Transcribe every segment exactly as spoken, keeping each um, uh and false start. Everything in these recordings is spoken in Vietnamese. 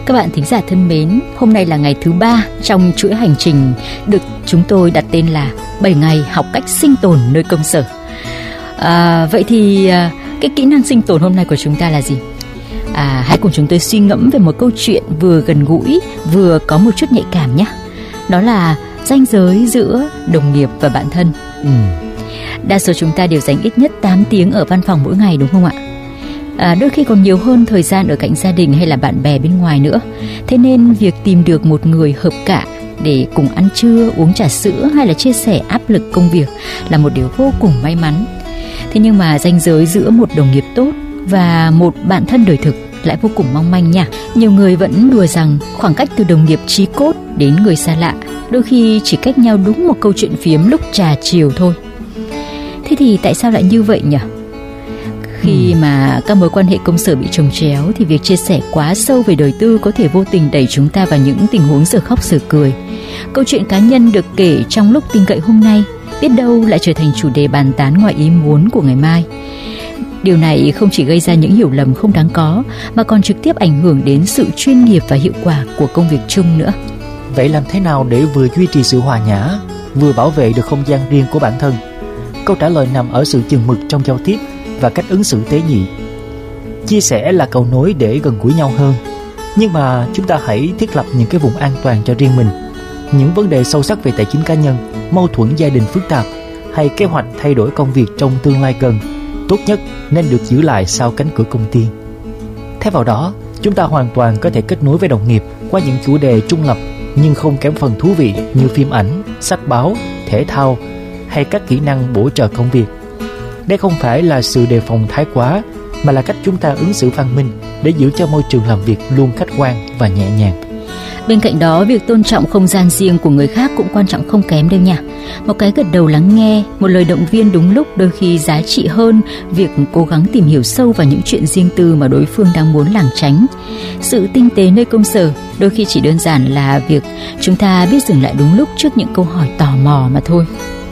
Các bạn thính giả thân mến, hôm nay là ngày thứ ba trong chuỗi hành trình được chúng tôi đặt tên là bảy ngày học cách sinh tồn nơi công sở. À, vậy thì cái kỹ năng sinh tồn hôm nay của chúng ta là gì? À, hãy cùng chúng tôi suy ngẫm về một câu chuyện vừa gần gũi, vừa có một chút nhạy cảm nhé. Đó là ranh giới giữa đồng nghiệp và bạn thân. Ừ. Đa số chúng ta đều dành ít nhất tám tiếng ở văn phòng mỗi ngày, đúng không ạ? À, đôi khi còn nhiều hơn thời gian ở cạnh gia đình hay là bạn bè bên ngoài nữa. Thế nên việc tìm được một người hợp cạ để cùng ăn trưa, uống trà sữa hay là chia sẻ áp lực công việc là một điều vô cùng may mắn. Thế nhưng mà ranh giới giữa một đồng nghiệp tốt và một bạn thân đời thực lại vô cùng mong manh nha. Nhiều người vẫn đùa rằng khoảng cách từ đồng nghiệp chí cốt đến người xa lạ đôi khi chỉ cách nhau đúng một câu chuyện phiếm lúc trà chiều thôi. Thế thì tại sao lại như vậy nhỉ? Khi mà các mối quan hệ công sở bị chồng chéo thì việc chia sẻ quá sâu về đời tư có thể vô tình đẩy chúng ta vào những tình huống giờ khóc giờ cười. Câu chuyện cá nhân được kể trong lúc tin cậy hôm nay biết đâu lại trở thành chủ đề bàn tán ngoài ý muốn của ngày mai. Điều này không chỉ gây ra những hiểu lầm không đáng có mà còn trực tiếp ảnh hưởng đến sự chuyên nghiệp và hiệu quả của công việc chung nữa. Vậy làm thế nào để vừa duy trì sự hòa nhã, vừa bảo vệ được không gian riêng của bản thân? Câu trả lời nằm ở sự chừng mực trong giao tiếp và cách ứng xử tế nhị. Chia sẻ là cầu nối để gần gũi nhau hơn, nhưng mà chúng ta hãy thiết lập những cái vùng an toàn cho riêng mình. Những vấn đề sâu sắc về tài chính cá nhân, mâu thuẫn gia đình phức tạp hay kế hoạch thay đổi công việc trong tương lai gần, tốt nhất nên được giữ lại sau cánh cửa công ty. Thay vào đó, chúng ta hoàn toàn có thể kết nối với đồng nghiệp qua những chủ đề trung lập nhưng không kém phần thú vị như phim ảnh, sách báo, thể thao hay các kỹ năng bổ trợ công việc. Đây không phải là sự đề phòng thái quá, mà là cách chúng ta ứng xử văn minh để giữ cho môi trường làm việc luôn khách quan và nhẹ nhàng. Bên cạnh đó, việc tôn trọng không gian riêng của người khác cũng quan trọng không kém đâu nha. Một cái gật đầu lắng nghe, một lời động viên đúng lúc đôi khi giá trị hơn việc cố gắng tìm hiểu sâu vào những chuyện riêng tư mà đối phương đang muốn lảng tránh. Sự tinh tế nơi công sở đôi khi chỉ đơn giản là việc chúng ta biết dừng lại đúng lúc trước những câu hỏi tò mò mà thôi.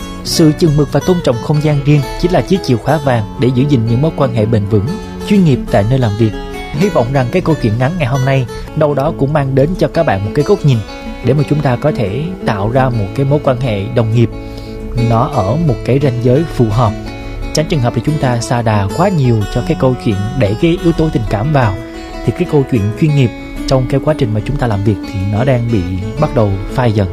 Sự chừng mực và tôn trọng không gian riêng chính là chiếc chìa khóa vàng để giữ gìn những mối quan hệ bền vững, chuyên nghiệp tại nơi làm việc. Hy vọng rằng cái câu chuyện ngắn ngày hôm nay đâu đó cũng mang đến cho các bạn một cái góc nhìn để mà chúng ta có thể tạo ra một cái mối quan hệ đồng nghiệp nó ở một cái ranh giới phù hợp, tránh trường hợp là chúng ta sa đà quá nhiều cho cái câu chuyện để cái yếu tố tình cảm vào, thì cái câu chuyện chuyên nghiệp trong cái quá trình mà chúng ta làm việc thì nó đang bị bắt đầu phai dần.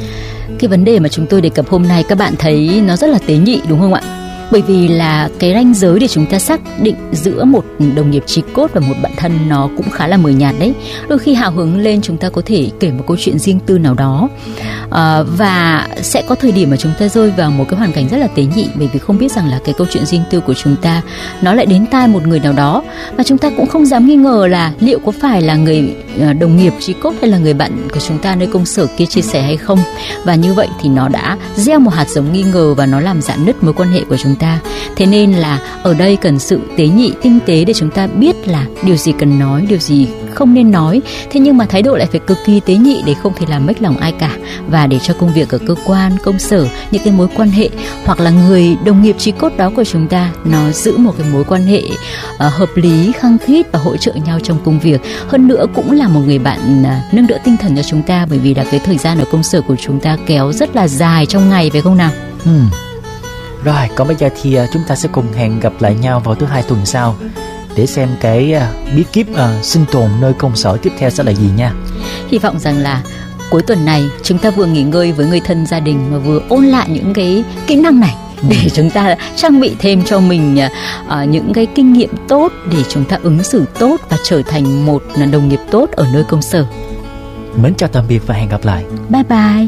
Cái vấn đề mà chúng tôi đề cập hôm nay các bạn thấy nó rất là tế nhị đúng không ạ? Bởi vì là cái ranh giới để chúng ta xác định giữa một đồng nghiệp chí cốt và một bạn thân nó cũng khá là mờ nhạt đấy. Đôi khi hào hứng lên chúng ta có thể kể một câu chuyện riêng tư nào đó, à, và sẽ có thời điểm mà chúng ta rơi vào một cái hoàn cảnh rất là tế nhị, bởi vì không biết rằng là cái câu chuyện riêng tư của chúng ta nó lại đến tai một người nào đó, và chúng ta cũng không dám nghi ngờ là liệu có phải là người đồng nghiệp chí cốt hay là người bạn của chúng ta nơi công sở kia chia sẻ hay không. Và như vậy thì nó đã gieo một hạt giống nghi ngờ và nó làm rạn nứt mối quan hệ của chúng ta. Thế nên là ở đây cần sự tế nhị, tinh tế để chúng ta biết là điều gì cần nói, điều gì không nên nói. Thế nhưng mà thái độ lại phải cực kỳ tế nhị để không thể làm mếch lòng ai cả, và để cho công việc ở cơ quan, công sở, những cái mối quan hệ hoặc là người đồng nghiệp chí cốt đó của chúng ta nó giữ một cái mối quan hệ uh, hợp lý, khăng khít và hỗ trợ nhau trong công việc. Hơn nữa cũng là một người bạn uh, nâng đỡ tinh thần cho chúng ta, bởi vì là cái thời gian ở công sở của chúng ta kéo rất là dài trong ngày, phải không nào? Hmm. Rồi, còn bây giờ thì chúng ta sẽ cùng hẹn gặp lại nhau vào thứ hai tuần sau để xem cái bí kíp uh, sinh tồn nơi công sở tiếp theo sẽ là gì nha. Hy vọng rằng là cuối tuần này chúng ta vừa nghỉ ngơi với người thân gia đình mà vừa ôn lại những cái kỹ năng này để ừ. chúng ta trang bị thêm cho mình uh, những cái kinh nghiệm tốt để chúng ta ứng xử tốt và trở thành một đồng nghiệp tốt ở nơi công sở. Mến chào tạm biệt và hẹn gặp lại. Bye bye.